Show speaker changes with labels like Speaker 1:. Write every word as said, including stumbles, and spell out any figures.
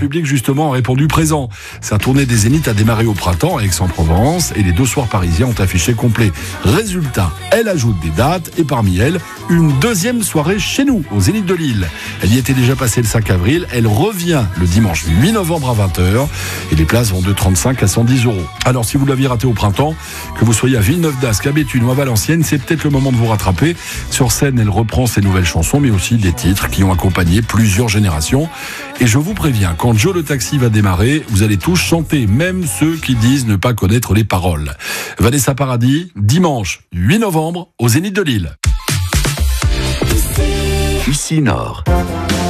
Speaker 1: public justement a répondu présent. Sa tournée des Zéniths a démarré au printemps à Aix-en-Provence et les deux soirs parisiens ont affiché complet. Résultat, elle ajoute des dates et parmi elles, une deuxième soirée chez nous, au Zénith de Lille. Elle y était déjà passée le cinq avril, elle revient le dimanche huit novembre à vingt heures et les places vont de trente-cinq à cent dix euros. Alors si vous l'aviez raté au printemps, que vous soyez à Villeneuve-d'Ascq, à Béthune ou à Valenciennes, c'est peut-être le moment de vous rattraper. Sur scène, elle reprend ses nouvelles chansons, mais aussi des titres qui ont accompagné plusieurs générations. Et je vous préviens, quand Joe le Taxi va démarrer, vous allez tous chanter, même ceux qui disent ne pas connaître les paroles. Vanessa Paradis, dimanche huit novembre, au Zénith de Lille.
Speaker 2: Ici Nord.